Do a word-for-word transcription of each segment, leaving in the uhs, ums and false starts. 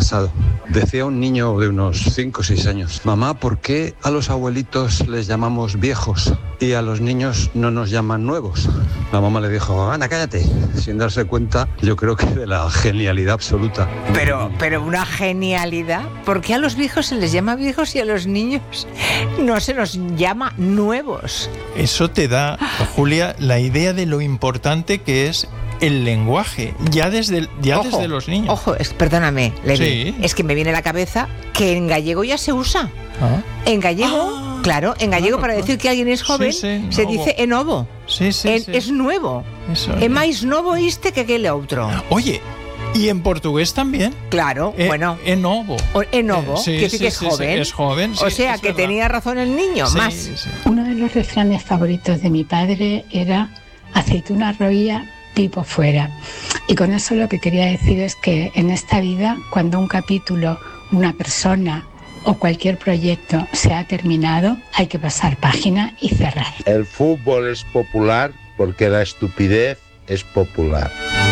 pasado. Decía un niño de unos cinco o seis años: mamá, ¿por qué a los abuelitos les llamamos viejos y a los niños no nos llaman nuevos? La mamá le dijo: anda, cállate, sin darse cuenta, yo creo que de la genialidad absoluta. Pero, pero una genialidad. ¿Por qué a los viejos se les llama viejos y a los niños no se nos llama nuevos? Eso te da, Julia, la idea de lo importante que es el lenguaje, ya desde, ya ojo, desde los niños. Ojo, es, perdóname, Levi, sí. Es que me viene a la cabeza que en gallego ya se usa. ¿Ah? En gallego, ah, claro, en gallego, claro, para decir que alguien es joven, sí, sí, se novo. Dice é novo. Sí, sí, en, sí. Es nuevo. Eso, é máis novo este que aquel outro. Oye, ¿y en portugués también? Claro, eh, bueno. É novo. É novo, eh, sí, que sí, sí que es sí, joven. Sí, es joven, sí, o sea, que verdad. Tenía razón el niño, sí, más. Sí. Uno de los refranes favoritos de mi padre era aceituna roía, pipo fuera. Y con eso lo que quería decir es que en esta vida, cuando un capítulo, una persona o cualquier proyecto se ha terminado, hay que pasar página y cerrar. El fútbol es popular porque la estupidez es popular.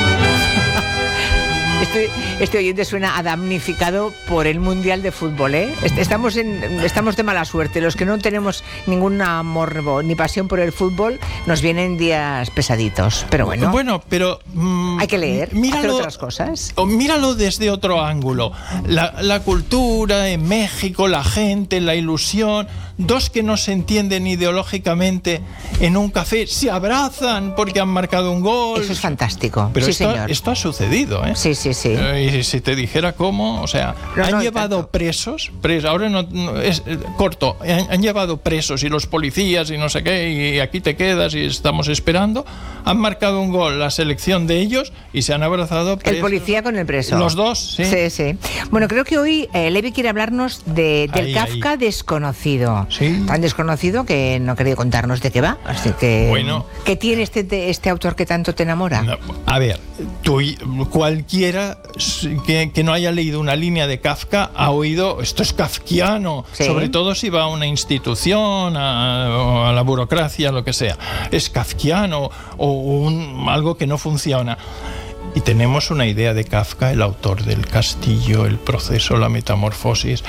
Este, este oyente suena a damnificado por el Mundial de Fútbol, ¿eh? Estamos, en, estamos de mala suerte. Los que no tenemos ningún amor ni pasión por el fútbol, nos vienen días pesaditos. Pero bueno, bueno pero mmm, hay que leer, míralo, hacer otras cosas. Míralo desde otro ángulo. La, la cultura en México, la gente, la ilusión. Dos que no se entienden ideológicamente en un café se abrazan porque han marcado un gol. Eso es fantástico. Pero sí, esto, señor. esto ha sucedido, ¿eh? Sí, sí, sí. Eh, y si te dijera cómo, o sea, no, han no, llevado tanto. presos, presos, ahora no, no es eh, corto, han, han llevado presos y los policías y no sé qué, y aquí te quedas y estamos esperando. Han marcado un gol la selección de ellos y se han abrazado presos. El policía con el preso. Los dos, sí. Sí, sí. Bueno, creo que hoy eh, Levi quiere hablarnos de, del ahí, Kafka ahí. desconocido. Sí. Tan desconocido que no quería contarnos de qué va. Así que, bueno, ¿qué tiene este, este autor que tanto te enamora? No, a ver, tú, cualquiera que, que no haya leído una línea de Kafka ha oído, esto es kafkiano, sí. Sobre todo si va a una institución, a, a la burocracia, lo que sea. Es kafkiano o un, algo que no funciona. Y tenemos una idea de Kafka, el autor del Castillo, el proceso, la metamorfosis,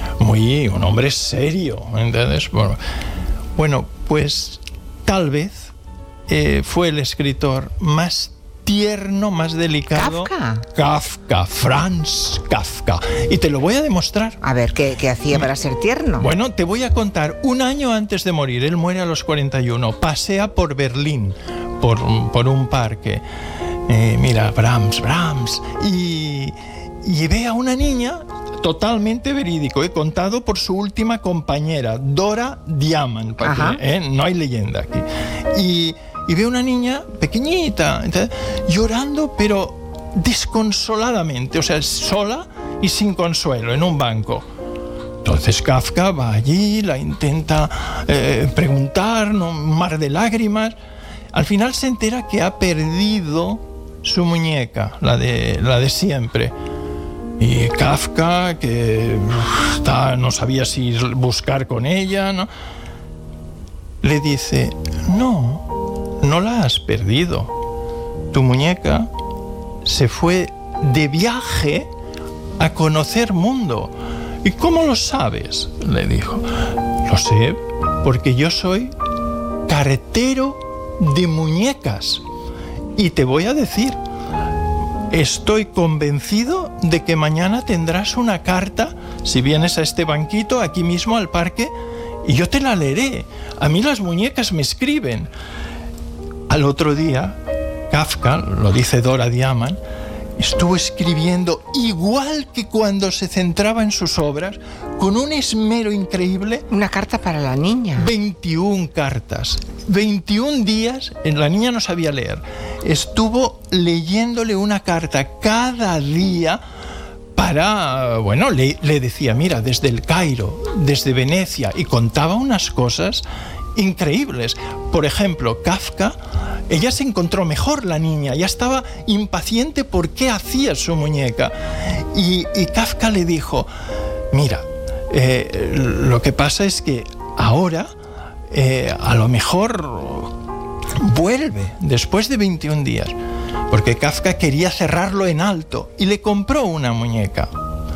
muy un hombre serio, ¿entiendes? Bueno, bueno pues tal vez eh, fue el escritor más tierno, más delicado. ¿Kafka? Kafka, Franz Kafka. Y te lo voy a demostrar. A ver, ¿qué, qué hacía para ser tierno? Bueno, te voy a contar. Un año antes de morir, él muere a los cuarenta y uno, pasea por Berlín, por, por un parque. Eh, mira, Brahms, Brahms. Y, y ve a una niña, totalmente verídico, he contado por su última compañera, Dora Diamant, que, eh, no hay leyenda aquí. Y, y ve una niña pequeñita, llorando, pero desconsoladamente, o sea, sola y sin consuelo, en un banco. Entonces Kafka va allí, la intenta eh, preguntar, ¿no? Un mar de lágrimas. Al final se entera que ha perdido su muñeca, la de, la de siempre. Y Kafka, que está, no sabía si buscar con ella, ¿no? Le dice: no, no la has perdido. Tu muñeca se fue de viaje a conocer mundo. ¿Y cómo lo sabes?, le dijo. Lo sé porque yo soy cartero de muñecas. Y te voy a decir, estoy convencido de que mañana tendrás una carta, si vienes a este banquito, aquí mismo al parque, y yo te la leeré. A mí las muñecas me escriben. Al otro día, Kafka, lo dice Dora Diamant, estuvo escribiendo igual que cuando se centraba en sus obras, con un esmero increíble. Una carta para la niña. veintiuna cartas. veintiún días, la niña no sabía leer. Estuvo leyéndole una carta cada día para, bueno, le, le decía, mira, desde el Cairo, desde Venecia, y contaba unas cosas increíbles. Por ejemplo, Kafka, ella se encontró mejor, la niña, ya estaba impaciente por qué hacía su muñeca. Y, y Kafka le dijo, mira, eh, lo que pasa es que ahora eh, a lo mejor vuelve después de veintiún días, porque Kafka quería cerrarlo en alto y le compró una muñeca.